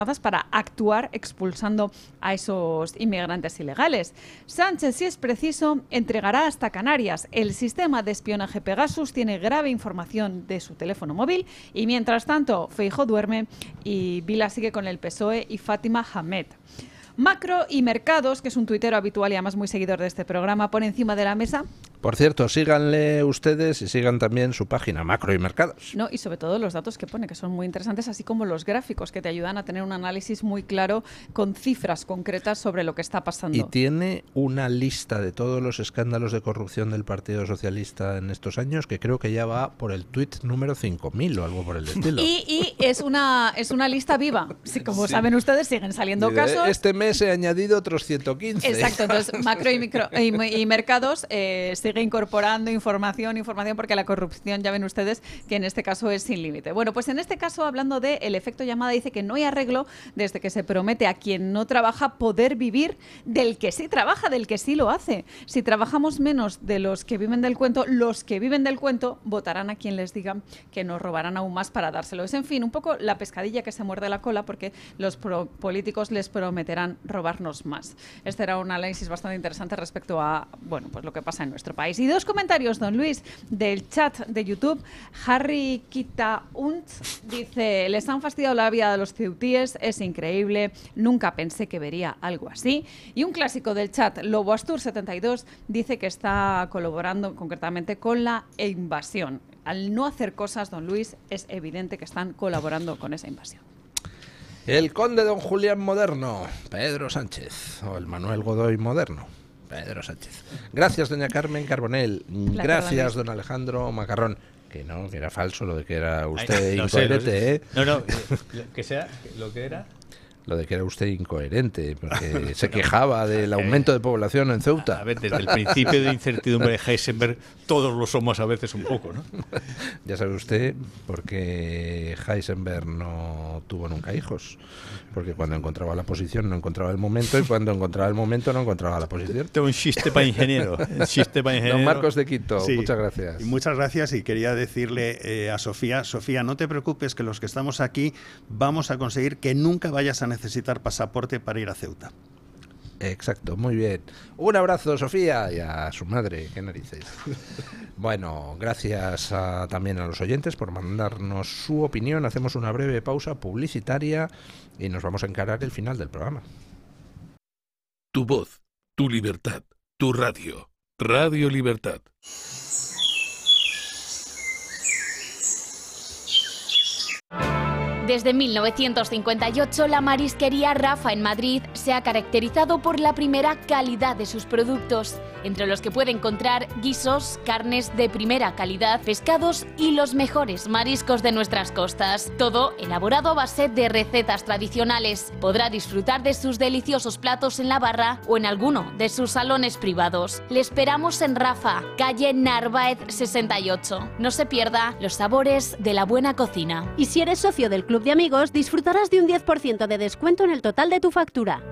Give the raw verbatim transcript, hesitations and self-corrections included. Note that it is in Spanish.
para actuar expulsando a esos inmigrantes ilegales. Sánchez, si es preciso, entregará hasta Canarias. El sistema de espionaje Pegasus tiene grave información de su teléfono móvil y, mientras tanto, Feijóo duerme y Vila sigue con el P S O E y Fátima Hamed. Macro y Mercados, que es un tuitero habitual y además muy seguidor de este programa, pone encima de la mesa. Por cierto, síganle ustedes y sigan también su página, Macro y Mercados. No, y sobre todo los datos que pone, que son muy interesantes, así como los gráficos que te ayudan a tener un análisis muy claro con cifras concretas sobre lo que está pasando. Y tiene una lista de todos los escándalos de corrupción del Partido Socialista en estos años que creo que ya va por el tuit número cinco mil o algo por el estilo. Y, y es una es una lista viva. Sí, como sí. saben ustedes, siguen saliendo de, casos. Este mes he añadido otros ciento quince. Exacto, entonces Macro y, micro, y, y Mercados eh, sigue incorporando información, información, porque la corrupción, ya ven ustedes, que en este caso es sin límite. Bueno, pues en este caso, hablando del efecto llamada, dice que no hay arreglo desde que se promete a quien no trabaja poder vivir del que sí trabaja, del que sí lo hace. Si trabajamos menos de los que viven del cuento, los que viven del cuento votarán a quien les digan que nos robarán aún más para dárselo. Es, en fin, un poco la pescadilla que se muerde la cola, porque los pro políticos les prometerán robarnos más. Este era un análisis bastante interesante respecto a, bueno, pues lo que pasa en nuestro país. Y dos comentarios, don Luis, del chat de YouTube. Harry Kitaunt dice: les han fastidiado la vida de los ceutíes, es increíble, nunca pensé que vería algo así. Y un clásico del chat, Lobo Astur setenta y dos, dice que está colaborando concretamente con la invasión. Al no hacer cosas, don Luis, es evidente que están colaborando con esa invasión. El conde don Julián moderno, Pedro Sánchez, o el Manuel Godoy moderno, Pedro Sánchez. Gracias, doña Carmen Carbonell. La Gracias, don Alejandro Macarrón. Que no, que era falso lo de que era usted Ay, no incoherente, sé, no sé. ¿eh? No, no, que, que sea lo que era. Lo de que era usted incoherente, porque se quejaba del aumento de población en Ceuta. A ver, desde el principio de incertidumbre de Heisenberg, todos lo somos a veces un poco, ¿no? Ya sabe usted por qué Heisenberg no tuvo nunca hijos. Porque cuando encontraba la posición no encontraba el momento, y cuando encontraba el momento no encontraba la posición. Tengo un sistema ingeniero. Un sistema ingeniero. Don Marcos de Quito, sí, muchas gracias. Y muchas gracias, y quería decirle eh, a Sofía, Sofía, no te preocupes, que los que estamos aquí vamos a conseguir que nunca vayas a necesitar pasaporte para ir a Ceuta. Exacto, muy bien. Un abrazo, Sofía, y a su madre, qué narices. Bueno, gracias a, también a los oyentes por mandarnos su opinión. Hacemos una breve pausa publicitaria y nos vamos a encarar el final del programa. Tu voz, tu libertad, tu radio. Radio Libertad. Desde mil novecientos cincuenta y ocho, la marisquería Rafa en Madrid se ha caracterizado por la primera calidad de sus productos, entre los que puede encontrar guisos, carnes de primera calidad, pescados y los mejores mariscos de nuestras costas. Todo elaborado a base de recetas tradicionales. Podrá disfrutar de sus deliciosos platos en la barra o en alguno de sus salones privados. Le esperamos en Rafa, calle Narváez sesenta y ocho. No se pierda los sabores de la buena cocina. Y si eres socio del Club de Amigos, disfrutarás de un diez por ciento de descuento en el total de tu factura.